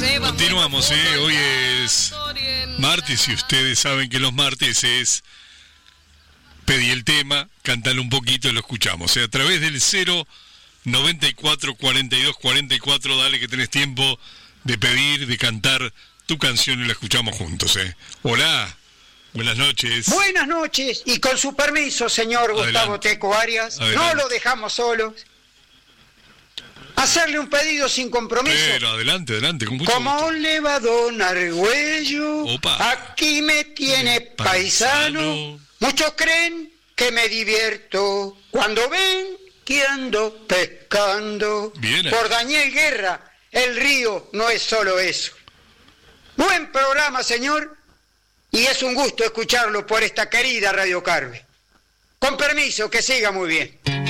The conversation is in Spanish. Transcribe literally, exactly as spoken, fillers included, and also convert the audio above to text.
Continuamos, ¿eh? Hoy es martes y ustedes saben que los martes es pedí el tema, cántalo un poquito y lo escuchamos. ¿eh? A través del cero noventa y cuatro cuarenta y dos cuarenta y cuatro, dale que tenés tiempo de pedir, de cantar tu canción y la escuchamos juntos. ¿eh? Hola, buenas noches. Buenas noches y con su permiso, señor Adelante. Gustavo Teco Arias, Adelante. No lo dejamos solos. Hacerle un pedido sin compromiso. Pero adelante, adelante, con mucho ¿Cómo gusto. le va don Argüello? Opa. Aquí me tiene eh, paisano. paisano. Muchos creen que me divierto cuando ven que ando pescando. Bien. Por Daniel Guerra, el río no es solo eso. Buen programa, señor, y es un gusto escucharlo por esta querida Radio Carve. Con permiso, que siga muy bien.